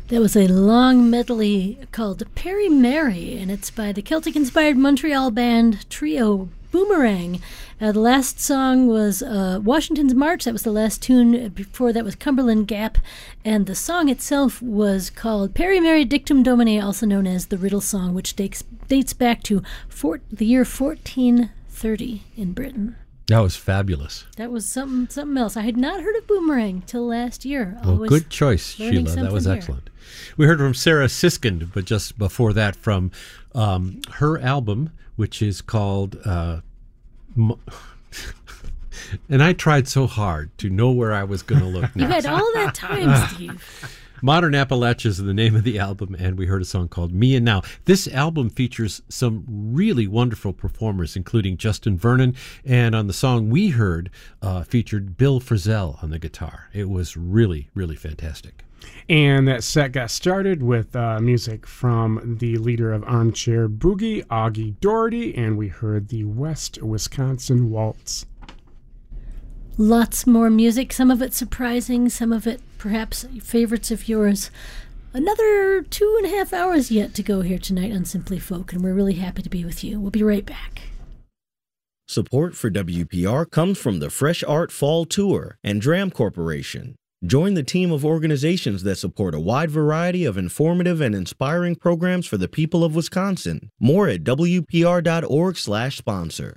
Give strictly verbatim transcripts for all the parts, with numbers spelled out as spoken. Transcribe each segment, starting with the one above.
That was a long medley called Perry Mary, and it's by the Celtic-inspired Montreal band trio Boomerang. Uh, the last song was uh, Washington's March. That was the last tune. Before that was Cumberland Gap. And the song itself was called Perry Mary Dictum Domine, also known as the Riddle Song, which dates, dates back to four, the year fourteen thirty in Britain. That was fabulous. That was something something else. I had not heard of Boomerang till last year. Well, good choice, Sheila. That was excellent. Here. We heard from Sarah Siskind, but just before that from um, her album, which is called... Uh, Mo- and I tried so hard to know where I was going to look next. You had all that time, Steve. Modern Appalachians is the name of the album, and we heard a song called Me and Now. This album features some really wonderful performers, including Justin Vernon, and on the song we heard uh, featured Bill Frisell on the guitar. It was really, really fantastic. And that set got started with uh, music from the leader of Armchair Boogie, Augie Doherty, and we heard the West Wisconsin Waltz. Lots more music, some of it surprising, some of it perhaps favorites of yours. Another two and a half hours yet to go here tonight on Simply Folk, and we're really happy to be with you. We'll be right back. Support for W P R comes from the Fresh Art Fall Tour and Dram Corporation. Join the team of organizations that support a wide variety of informative and inspiring programs for the people of Wisconsin. More at W P R dot org slash sponsor.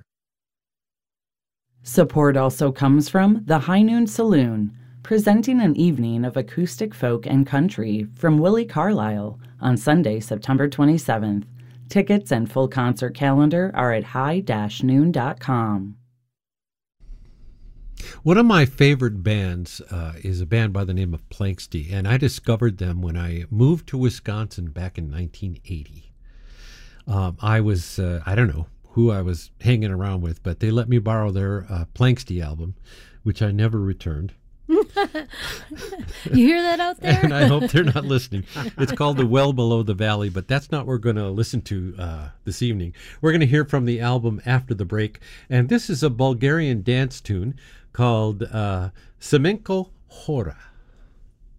Support also comes from the High Noon Saloon, presenting an evening of acoustic folk and country from Willie Carlisle on Sunday, September twenty-seventh. Tickets and full concert calendar are at high dash noon dot com. One of my favorite bands uh, is a band by the name of Planxty, and I discovered them when I moved to Wisconsin back in nineteen eighty. Um, I was, uh, I don't know who I was hanging around with, but they let me borrow their uh, Planxty album, which I never returned. You hear that out there? And I hope they're not listening. It's called The Well Below the Valley, but that's not what we're going to listen to uh, this evening. We're going to hear from the album after the break, and this is a Bulgarian dance tune called uh, Semenko Hora.